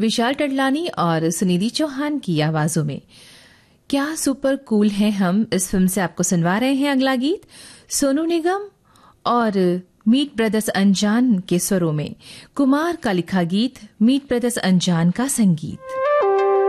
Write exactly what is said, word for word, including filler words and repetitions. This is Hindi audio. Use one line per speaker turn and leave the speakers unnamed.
विशाल टडलानी और सुनिधि चौहान की आवाजों में। क्या सुपर कूल हैं हम, इस फिल्म से आपको सुनवा रहे हैं अगला गीत सोनू निगम और मीट ब्रदर्स अनजान के स्वरों में। कुमार का लिखा गीत, मीट ब्रदर्स अनजान का संगीत।